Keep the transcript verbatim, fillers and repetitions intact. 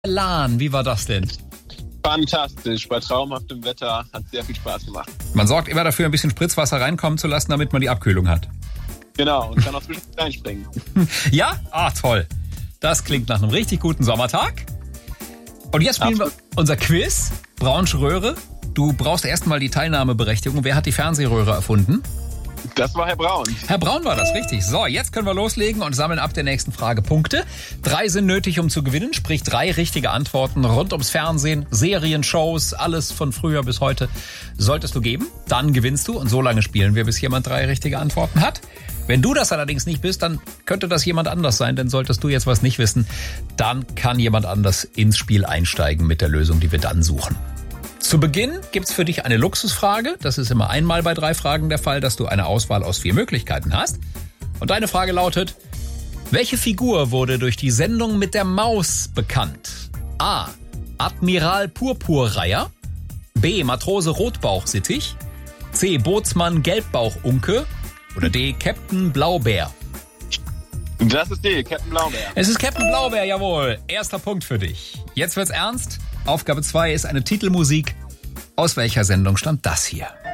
Lahn, wie war das denn? Fantastisch, bei traumhaftem Wetter, hat sehr viel Spaß gemacht. Man sorgt immer dafür, ein bisschen Spritzwasser reinkommen zu lassen, damit man die Abkühlung hat. Genau, und kann auch zwischendurch reinspringen. Ja? Ah, toll. Das klingt nach einem richtig guten Sommertag. Und jetzt spielen Absolut. wir unser Quiz, Braunsche Röhre. Du brauchst erstmal die Teilnahmeberechtigung. Wer hat die Fernsehröhre erfunden? Das war Herr Braun. Herr Braun war das, richtig. So, jetzt können wir loslegen und sammeln ab der nächsten Frage Punkte. Drei sind nötig, um zu gewinnen, sprich drei richtige Antworten rund ums Fernsehen, Serien, Shows, alles von früher bis heute solltest du geben. Dann gewinnst du und so lange spielen wir, bis jemand drei richtige Antworten hat. Wenn du das allerdings nicht bist, dann könnte das jemand anders sein, denn solltest du jetzt was nicht wissen, dann kann jemand anders ins Spiel einsteigen mit der Lösung, die wir dann suchen. Zu Beginn gibt's für dich eine Luxusfrage. Das ist immer einmal bei drei Fragen der Fall, dass du eine Auswahl aus vier Möglichkeiten hast. Und deine Frage lautet: Welche Figur wurde durch die Sendung mit der Maus bekannt? A. Admiral Purpurreiher. B. Matrose Rotbauchsittich. C. Bootsmann Gelbbauchunke. Oder D. Captain Blaubeer. Das ist D, Captain Blaubeer. Es ist Captain Blaubeer, jawohl. Erster Punkt für dich. Jetzt wird's ernst. Aufgabe zwei ist eine Titelmusik. Aus welcher Sendung stammt das hier?